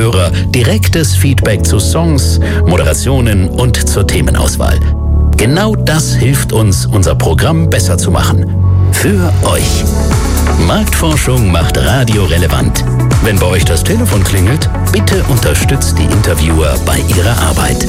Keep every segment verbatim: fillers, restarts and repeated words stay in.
Hörer direktes Feedback zu Songs, Moderationen und zur Themenauswahl. Genau das hilft uns, unser Programm besser zu machen. Für euch. Marktforschung macht Radio relevant. Wenn bei euch das Telefon klingelt, bitte unterstützt die Interviewer bei ihrer Arbeit.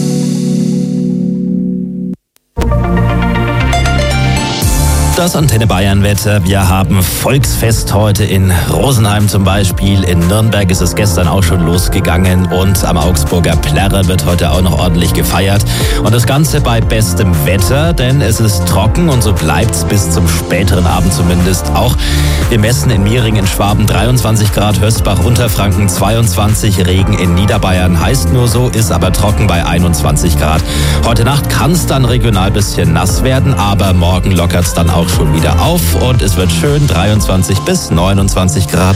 Das Antenne Bayern Wetter. Wir haben Volksfest heute in Rosenheim zum Beispiel. In Nürnberg ist es gestern auch schon losgegangen und am Augsburger Plärrer wird heute auch noch ordentlich gefeiert. Und das Ganze bei bestem Wetter, denn es ist trocken und so bleibt's bis zum späteren Abend zumindest auch. Wir messen in Miering in Schwaben dreiundzwanzig Grad, Hösbach, Unterfranken zweiundzwanzig, Regen in Niederbayern. Heißt nur so, ist aber trocken bei einundzwanzig Grad. Heute Nacht kann es dann regional ein bisschen nass werden, aber morgen lockert's dann auch schon wieder auf und es wird schön dreiundzwanzig bis neunundzwanzig Grad.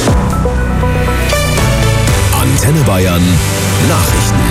Antenne Bayern Nachrichten.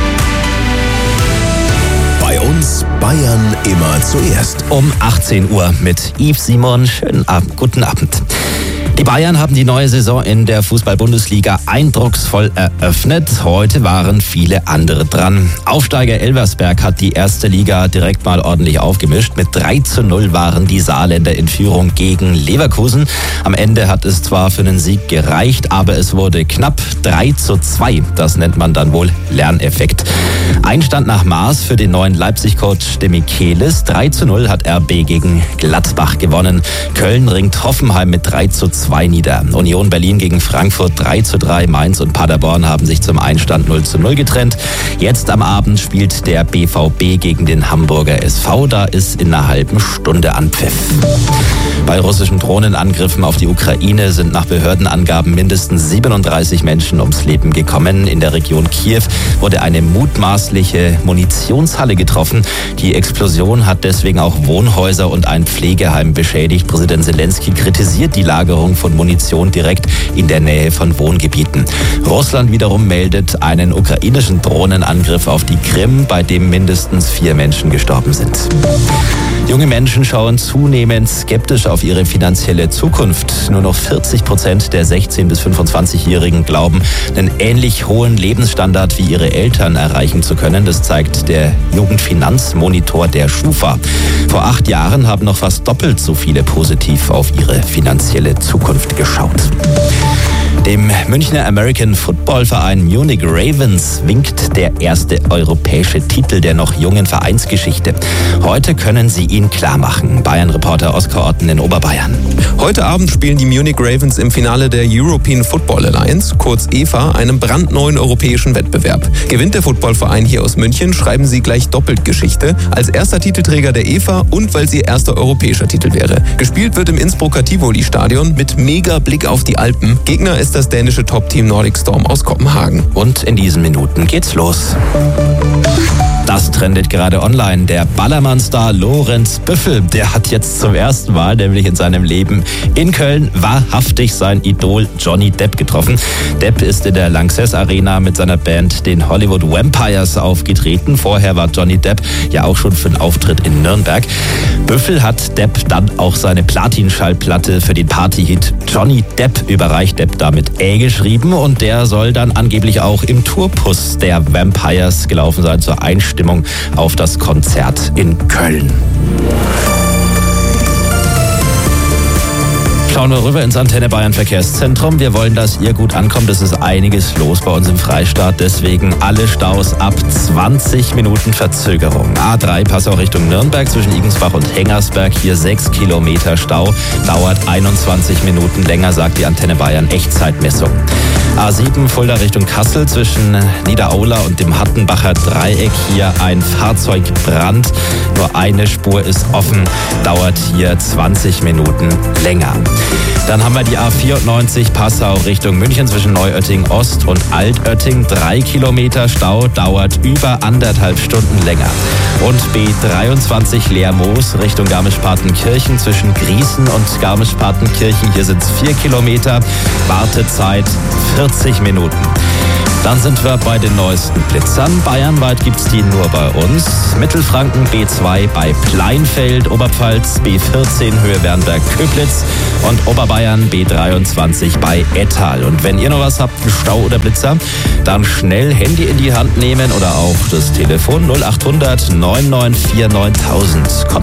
Bei uns Bayern immer zuerst. Um achtzehn Uhr mit Yves Simon. Schönen Abend, guten Abend. Die Bayern haben die neue Saison in der Fußball-Bundesliga eindrucksvoll eröffnet. Heute waren viele andere dran. Aufsteiger Elversberg hat die erste Liga direkt mal ordentlich aufgemischt. Mit drei zu null waren die Saarländer in Führung gegen Leverkusen. Am Ende hat es zwar für einen Sieg gereicht, aber es wurde knapp drei zu zwei. Das nennt man dann wohl Lerneffekt. Einstand nach Maß für den neuen Leipzig-Coach Demichelis. drei zu null hat R B gegen Gladbach gewonnen. Köln ringt Hoffenheim mit drei zu zwei nieder. Union Berlin gegen Frankfurt drei zu drei. Mainz und Paderborn haben sich zum Einstand null zu null getrennt. Jetzt am Abend spielt der B V B gegen den Hamburger S V. Da ist in einer halben Stunde Anpfiff. Bei russischen Drohnenangriffen auf die Ukraine sind nach Behördenangaben mindestens siebenunddreißig Menschen ums Leben gekommen. In der Region Kiew wurde eine mutmaßliche Munitionshalle getroffen. Die Explosion hat deswegen auch Wohnhäuser und ein Pflegeheim beschädigt. Präsident Zelensky kritisiert die Lagerung von Munition direkt in der Nähe von Wohngebieten. Russland wiederum meldet einen ukrainischen Drohnenangriff auf die Krim, bei dem mindestens vier Menschen gestorben sind. Junge Menschen schauen zunehmend skeptisch auf ihre finanzielle Zukunft. Nur noch vierzig Prozent der sechzehn- bis fünfundzwanzigjährigen glauben, einen ähnlich hohen Lebensstandard wie ihre Eltern erreichen zu können. Das zeigt der Jugendfinanzmonitor der Schufa. Vor acht Jahren haben noch fast doppelt so viele positiv auf ihre finanzielle Zukunft geschaut. Dem Münchner American Football Verein Munich Ravens winkt der erste europäische Titel der noch jungen Vereinsgeschichte. Heute können sie ihn klarmachen. Bayern-Reporter Oskar Otten in Oberbayern. Heute Abend spielen die Munich Ravens im Finale der European Football Alliance, kurz E F A, einem brandneuen europäischen Wettbewerb. Gewinnt der Footballverein hier aus München, schreiben sie gleich doppelt Geschichte. Als erster Titelträger der E F A und weil sie erster europäischer Titel wäre. Gespielt wird im Innsbrucker Tivoli-Stadion mit mega Blick auf die Alpen. Gegner ist das dänische Top-Team Nordic Storm aus Kopenhagen. Und in diesen Minuten geht's los. Das trendet gerade online. Der Ballermann-Star Lorenz Büffel, der hat jetzt zum ersten Mal, nämlich in seinem Leben in Köln, wahrhaftig sein Idol Johnny Depp getroffen. Depp ist in der Lanxess Arena mit seiner Band den Hollywood Vampires aufgetreten. Vorher war Johnny Depp ja auch schon für einen Auftritt in Nürnberg. Büffel hat Depp dann auch seine Platin-Schallplatte für den Party-Hit Johnny Depp überreicht. Depp damit Ä geschrieben und der soll dann angeblich auch im Tourpus der Vampires gelaufen sein zur Einstellung auf das Konzert in Köln. Schauen wir rüber ins Antenne Bayern Verkehrszentrum. Wir wollen, dass ihr gut ankommt. Es ist einiges los bei uns im Freistaat. Deswegen alle Staus ab zwanzig Minuten Verzögerung. A drei Passau Richtung Nürnberg zwischen Igensbach und Hengersberg. Hier sechs Kilometer Stau. Dauert einundzwanzig Minuten länger, sagt die Antenne Bayern Echtzeitmessung. A sieben Fulda Richtung Kassel zwischen Niederaula und dem Hattenbacher Dreieck. Hier ein Fahrzeugbrand. Nur eine Spur ist offen. Dauert hier zwanzig Minuten länger. Dann haben wir die A vierundneunzig Passau Richtung München zwischen Neuötting Ost und Altötting. Drei Kilometer Stau, dauert über anderthalb Stunden länger. Und B dreiundzwanzig Lermoos Richtung Garmisch-Partenkirchen zwischen Griesen und Garmisch-Partenkirchen. Hier sind es vier Kilometer, Wartezeit vierzig Minuten. Dann sind wir bei den neuesten Blitzern. Bayernweit gibt's die nur bei uns. Mittelfranken B zwei bei Pleinfeld, Oberpfalz B vierzehn Höhe Wernberg-Köblitz und Oberbayern B dreiundzwanzig bei Ettal. Und wenn ihr noch was habt, Stau oder Blitzer, dann schnell Handy in die Hand nehmen oder auch das Telefon null acht hundert neun neun vier neuntausend. Kommt